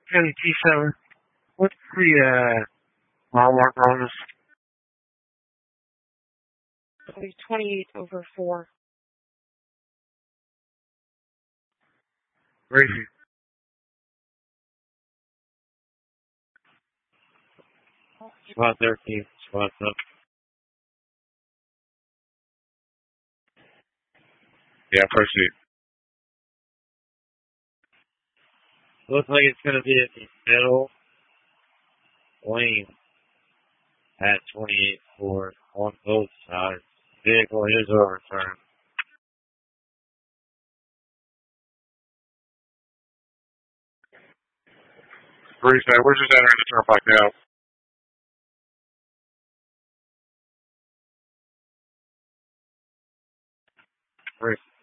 County T7. What's the mile marker on this? It'll be 28/4. Gracie. Spot 13. Spots up. Yeah, proceed. Looks like it's going to be at the middle lane at 28/4 on both sides. Vehicle is overturned. Reset. We're just entering the turnpike now. Great.